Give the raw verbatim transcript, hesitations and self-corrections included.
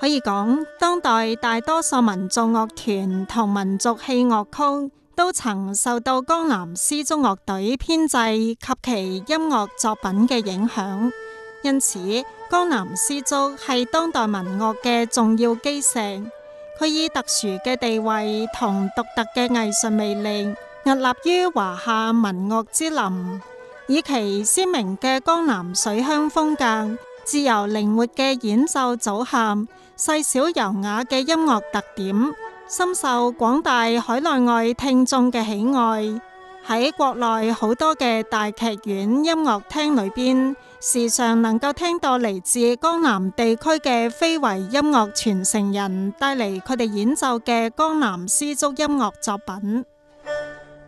可以講，當代大多數民族樂團同民族戲樂曲都曾受到江南絲竹樂隊編制及其音樂作品嘅影響，因此江南絲竹係當代民樂嘅重要基石。佢以特殊嘅地位同獨特嘅藝術魅力屹立於華夏民樂之林，以其鮮明嘅江南水鄉風格、自由靈活嘅演奏組合、細小優雅嘅音樂特點，深受廣大海內外聽眾嘅喜愛。喺國內好多嘅大劇院音樂廳裏邊，時常能夠聽到嚟自江南地區嘅非遺音樂傳承人帶嚟佢哋演奏嘅江南絲竹音樂作品。